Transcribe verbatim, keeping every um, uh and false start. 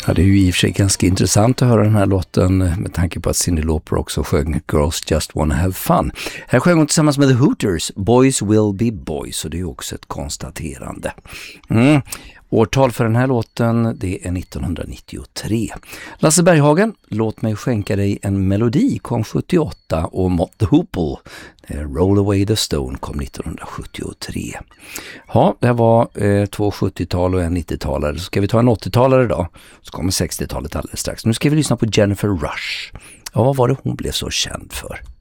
Ja, det är ju i och för sig ganska intressant att höra den här låten med tanke på att Cyndi Lauper också sjöng Girls Just Wanna Have Fun. Här sjöng hon tillsammans med The Hooters, Boys Will Be Boys, och det är ju också ett konstaterande. Mm. Årtal för den här låten, det är nittonhundranittiotre. Lasse Berghagen, Låt mig skänka dig en melodi, kom sjuttioåtta, och Mott the Hoople, Roll Away the Stone, kom nittonhundrasjuttiotre. Ja, det var eh, två sjuttiotal och en nittiotalare. Så ska vi ta en åttiotalare idag, så kommer sextiotalet alldeles strax. Nu ska vi lyssna på Jennifer Rush. Ja, vad var det hon blev så känd för?